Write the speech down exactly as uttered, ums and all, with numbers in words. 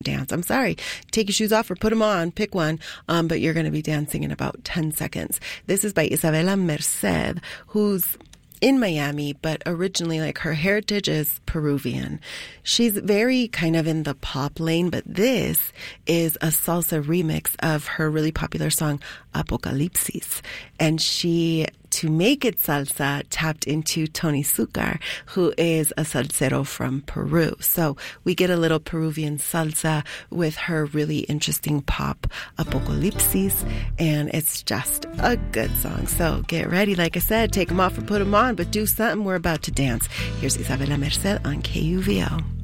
dance. I'm sorry. Take your shoes off or put them on. Pick one. Um, but you're going to be dancing in about ten seconds. This is by Isabela Merced, who's in Miami, but originally, like, her heritage is Peruvian. She's very kind of in the pop lane, but this is a salsa remix of her really popular song, Apocalipsis. And she, to make it salsa, tapped into Tony Zucker, who is a salsero from Peru. So we get a little Peruvian salsa with her really interesting pop, Apocalipsis, and it's just a good song. So get ready. Like I said, take them off or put them on, but do something. We're about to dance. Here's Isabela Merced on K U V O.